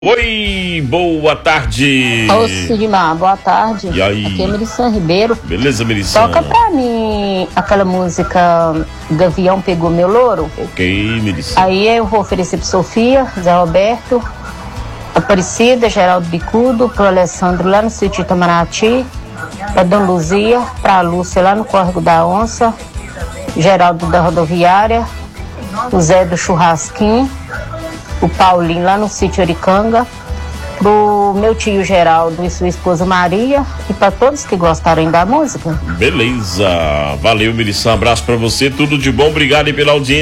Oi, boa tarde. Ô, Sigmar, boa tarde. E aí? Aqui é Melição Ribeiro. Beleza, Melição? Toca pra mim aquela música Gavião Pegou Meu Louro. Ok, Melição. Aí eu vou oferecer pra Sofia, Zé Roberto, Aparecida, Geraldo Bicudo, pro Alessandro lá no sítio Itamaraty, pra Dona Luzia, pra Lúcia lá no Córrego da Onça, Geraldo da Rodoviária, o Zé do Churrasquinho, o Paulinho lá no sítio Oricanga, pro meu tio Geraldo e sua esposa Maria e para todos que gostarem da música. Beleza. Valeu, Melição. Abraço pra você. Tudo de bom. Obrigado aí pela audiência.